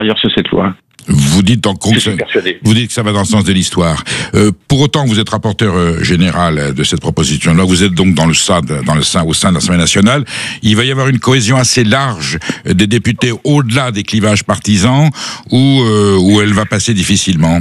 sur cette loi. Vous dites vous dites que ça va dans le sens de l'histoire. Pour autant, vous êtes rapporteur général de cette proposition de loi. Vous êtes donc au sein de l'Assemblée nationale. Il va y avoir une cohésion assez large des députés au-delà des clivages partisans, où elle va passer difficilement.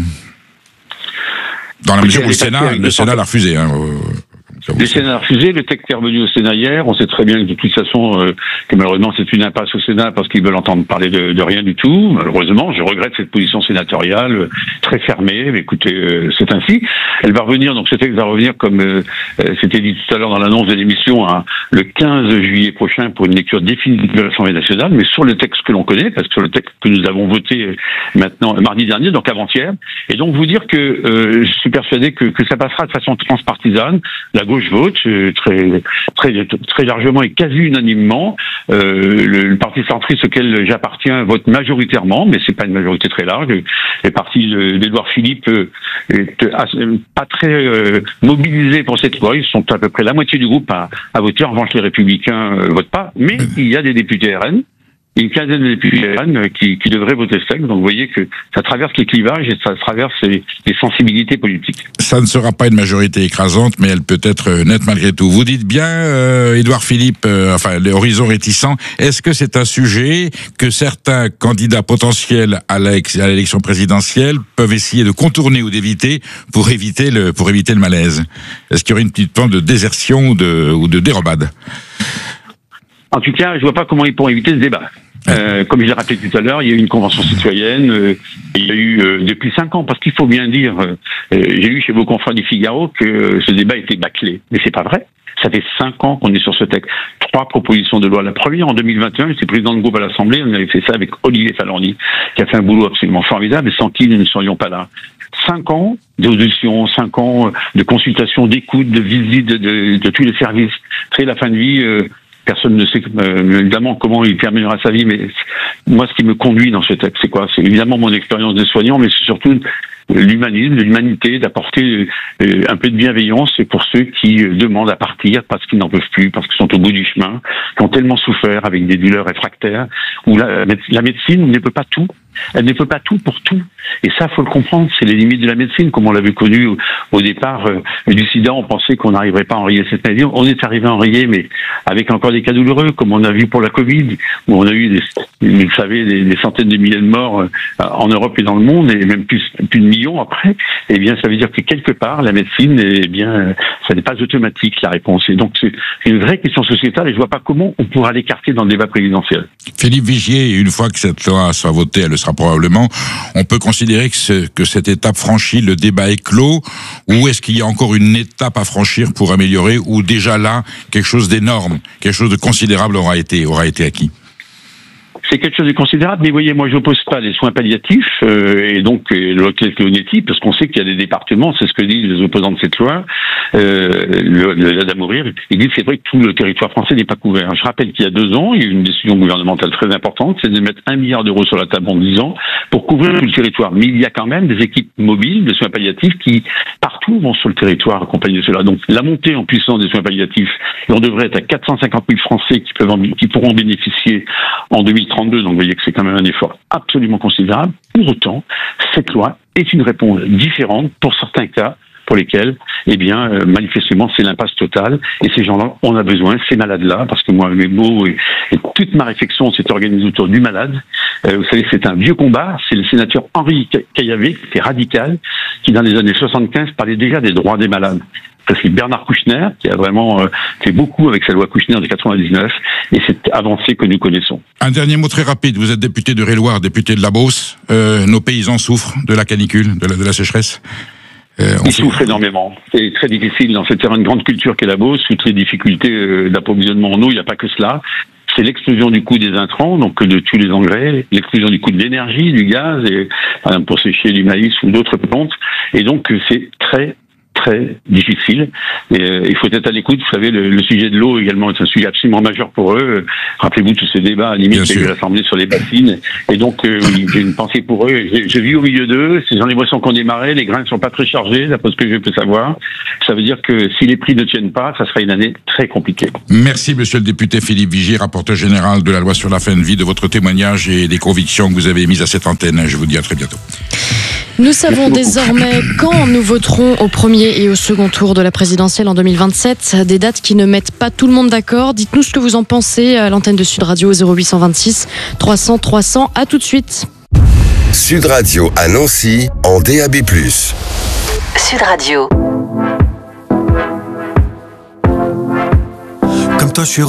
Dans la mesure où le Sénat l'a refusé. Le Sénat a refusé, le texte est revenu au Sénat hier. On sait très bien que de toute façon, que malheureusement c'est une impasse au Sénat parce qu'ils veulent entendre parler de rien du tout. Malheureusement, je regrette cette position sénatoriale très fermée. Mais écoutez, c'est ainsi. Elle va revenir, donc ce texte va revenir comme c'était dit tout à l'heure dans l'annonce de l'émission, le 15 juillet prochain pour une lecture définitive de l'Assemblée nationale, mais sur le texte que l'on connaît, parce que sur le texte que nous avons voté maintenant mardi dernier, donc avant-hier. Et donc vous dire que je suis persuadé que ça passera de façon transpartisane. La gauche vote très largement et quasi unanimement. Le parti centriste auquel j'appartiens vote majoritairement, mais c'est pas une majorité très large. Le parti d'Édouard Philippe est pas très mobilisé pour cette loi. Ils sont à peu près la moitié du groupe à voter. En revanche, les Républicains votent pas. Mais il y a des députés RN. Une quinzaine de députés RN qui devraient voter ce texte. Donc vous voyez que ça traverse les clivages et ça traverse les sensibilités politiques. Ça ne sera pas une majorité écrasante, mais elle peut être nette malgré tout. Vous dites bien, Édouard Philippe, les horizons réticents, est-ce que c'est un sujet que certains candidats potentiels à l'élection présidentielle peuvent essayer de contourner ou d'éviter pour éviter le malaise? Est-ce qu'il y aurait une petite forme de désertion ou de dérobade? En tout cas, je vois pas comment ils pourront éviter ce débat. Comme je l'ai rappelé tout à l'heure, il y a eu une convention citoyenne, il y a eu depuis 5 ans, parce qu'il faut bien dire, j'ai lu chez vos confrères du Figaro que ce débat était bâclé. Mais c'est pas vrai. Ça fait 5 ans qu'on est sur ce texte. 3 propositions de loi. La première en 2021, j'étais président de groupe à l'Assemblée, on avait fait ça avec Olivier Falorni, qui a fait un boulot absolument formidable, et sans qui nous ne serions pas là. 5 ans d'audition, 5 ans de consultation, d'écoute, de visite de tous les services. Très la fin de vie, personne ne sait évidemment comment il terminera sa vie, mais moi ce qui me conduit dans ce texte, c'est quoi? C'est évidemment mon expérience de soignant, mais c'est surtout l'humanisme, l'humanité, d'apporter un peu de bienveillance pour ceux qui demandent à partir parce qu'ils n'en peuvent plus, parce qu'ils sont au bout du chemin, qui ont tellement souffert avec des douleurs réfractaires, où la médecine ne peut pas tout. Elle ne peut pas tout pour tout. Et ça, faut le comprendre, c'est les limites de la médecine. Comme on l'avait connu au départ du sida, on pensait qu'on n'arriverait pas à enrayer cette maladie. On est arrivé à enrayer, mais avec encore des cas douloureux, comme on a vu pour la Covid, où on a eu, vous savez, des centaines de milliers de morts en Europe et dans le monde, et même plus de millions après. Eh bien, ça veut dire que quelque part, la médecine, eh bien, ça n'est pas automatique, la réponse. Et donc, c'est une vraie question sociétale, et je vois pas comment on pourra l'écarter dans le débat présidentiel. Philippe Vigier, une fois que cette loi sera votée, elle le sera probablement, on peut considérer que cette étape franchie, le débat est clos, ou est-ce qu'il y a encore une étape à franchir pour améliorer, ou déjà là, quelque chose d'énorme, quelque chose de considérable aura été acquis? C'est quelque chose de considérable, mais voyez, moi je n'oppose pas les soins palliatifs et donc l'occlusion, parce qu'on sait qu'il y a des départements, c'est ce que disent les opposants de cette loi, l'aide à mourir, ils disent c'est vrai que tout le territoire français n'est pas couvert. Je rappelle qu'il y a 2 ans, il y a eu une décision gouvernementale très importante, c'est de mettre 1 milliard d'euros sur la table en 10 ans pour couvrir tout le territoire. Mais il y a quand même des équipes mobiles de soins palliatifs qui partout vont sur le territoire accompagner cela. Donc la montée en puissance des soins palliatifs, on devrait être à 450 000 Français qui pourront bénéficier en 2032. Donc vous voyez que c'est quand même un effort absolument considérable. Pour autant, cette loi est une réponse différente pour certains cas pour lesquels, eh bien, manifestement, c'est l'impasse totale. Et ces gens-là, on a besoin, ces malades-là, parce que moi, mes mots et toute ma réflexion s'est organisée autour du malade. Vous savez, c'est un vieux combat. C'est le sénateur Henri Caillavet, qui était radical, qui dans les années 75 parlait déjà des droits des malades. C'est Bernard Kouchner qui a vraiment fait beaucoup avec sa loi Kouchner de 99 et cette avancée que nous connaissons. Un dernier mot très rapide. Vous êtes député de Réloir, député de la Beauce. Nos paysans souffrent de la canicule, de la sécheresse. Ils souffrent énormément. C'est très difficile dans ce terrain de grande culture qu'est la Beauce, outre les difficultés d'approvisionnement en eau, il n'y a pas que cela. C'est l'explosion du coût des intrants, donc de tous les engrais, l'explosion du coût de l'énergie, du gaz, et par exemple pour sécher du maïs ou d'autres plantes. Et donc c'est très très difficile. Et il faut être à l'écoute. Vous savez, le sujet de l'eau également est un sujet absolument majeur pour eux. Rappelez-vous tous ces débats à limite qu'il y a eu à l'Assemblée sur les bassines. Et donc, oui, j'ai une pensée pour eux. Je vis au milieu d'eux. Ces gens les boissons qui ont démarré, les grains ne sont pas très chargés, d'après ce que je peux savoir. Ça veut dire que si les prix ne tiennent pas, ça sera une année très compliquée. Merci, monsieur le député Philippe Vigier, rapporteur général de la loi sur la fin de vie, de votre témoignage et des convictions que vous avez émises à cette antenne. Je vous dis à très bientôt. Nous savons désormais quand nous voterons au premier et au second tour de la présidentielle en 2027. Des dates qui ne mettent pas tout le monde d'accord. Dites-nous ce que vous en pensez à l'antenne de Sud Radio 0826 300 300. À tout de suite. Sud Radio à Nancy en DAB+. Sud Radio. Comme toi, je suis